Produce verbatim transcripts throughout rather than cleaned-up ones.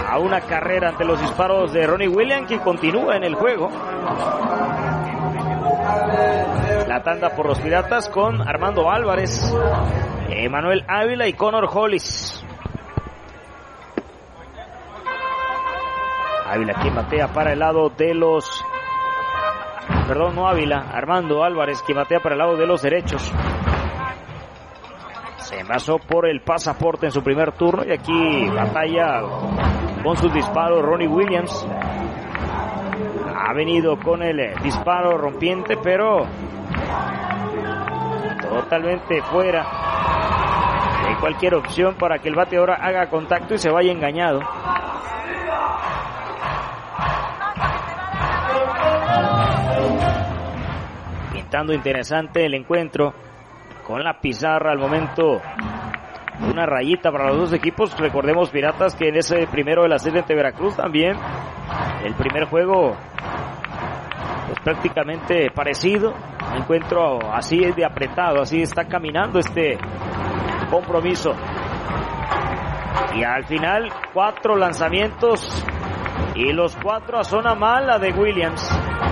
a una carrera ante los disparos de Ronnie Williams, que continúa en el juego. La tanda por los Piratas con Armando Álvarez, Emanuel Ávila y Connor Hollis. Ávila quien batea para el lado de los... Perdón, no Ávila, Armando Álvarez quien batea para el lado de los derechos. Se envasó por el pasaporte en su primer turno y aquí batalla con sus disparos Ronnie Williams. Ha venido con el disparo rompiente, pero totalmente fuera de cualquier opción para que el bateador haga contacto y se vaya engañado. Pintando interesante el encuentro con la pizarra al momento. Una rayita para los dos equipos. Recordemos, Piratas, que en ese primero de la serie ante Veracruz también el primer juego es prácticamente parecido. Un encuentro así de apretado, así está caminando este compromiso. Y al final, cuatro lanzamientos y los cuatro a zona mala de Williams.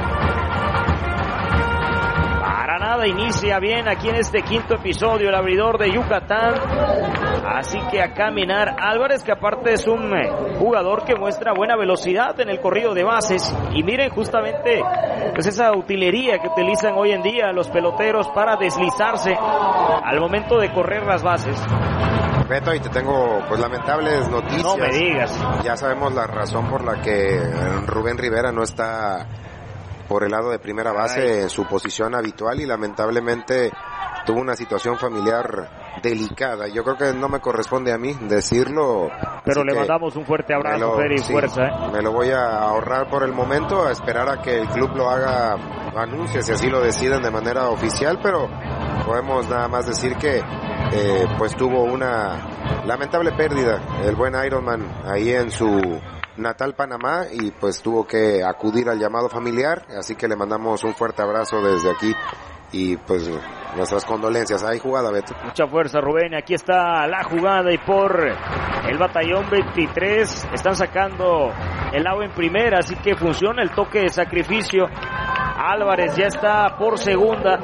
Para nada inicia bien aquí en este quinto episodio el abridor de Yucatán. Así que a caminar Álvarez, que aparte es un jugador que muestra buena velocidad en el corrido de bases. Y miren justamente pues esa utilería que utilizan hoy en día los peloteros para deslizarse al momento de correr las bases. Beto, y te tengo pues lamentables noticias. No me digas. Ya sabemos la razón por la que Rubén Rivera no está por el lado de primera base Ay. en su posición habitual, y lamentablemente tuvo una situación familiar delicada. Yo creo que no me corresponde a mí decirlo. Pero le mandamos un fuerte abrazo, Fer, y sí, fuerza. ¿eh? Me lo voy a ahorrar por el momento, a esperar a que el club lo haga, anuncie si así lo deciden de manera oficial, pero podemos nada más decir que eh, pues tuvo una lamentable pérdida el buen Ironman ahí en su natal Panamá, y pues tuvo que acudir al llamado familiar, así que le mandamos un fuerte abrazo desde aquí y pues nuestras condolencias. Hay jugada, Beto. Mucha fuerza, Rubén. Aquí está la jugada y por el batallón veintitrés están sacando el out en primera, así que funciona el toque de sacrificio. Álvarez ya está por segunda,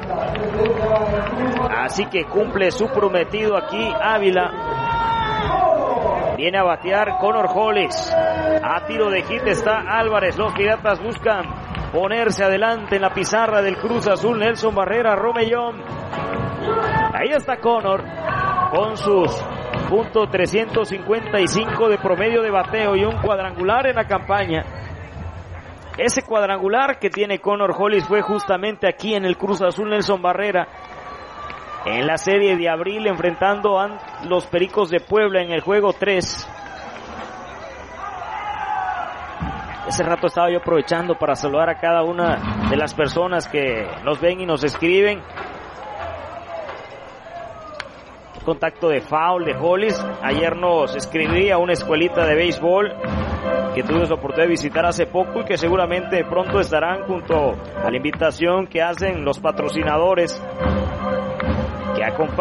así que cumple su prometido aquí Ávila. Viene a batear Connor Hollis. A tiro de hit está Álvarez. Los Piratas buscan ponerse adelante en la pizarra del Cruz Azul. Nelson Barrera, Romellón. Ahí está Connor con sus punto trescientos cincuenta y cinco de promedio de bateo y un cuadrangular en la campaña. Ese cuadrangular que tiene Connor Hollis fue justamente aquí en el Cruz Azul. Nelson Barrera en la serie de abril, enfrentando a los Pericos de Puebla en el juego tres. Ese rato estaba yo aprovechando para saludar a cada una de las personas que nos ven y nos escriben. Contacto de foul de Hollis. Ayer nos escribía una escuelita de béisbol que tuvimos la oportunidad de visitar hace poco y que seguramente pronto estarán junto a la invitación que hacen los patrocinadores que acompañan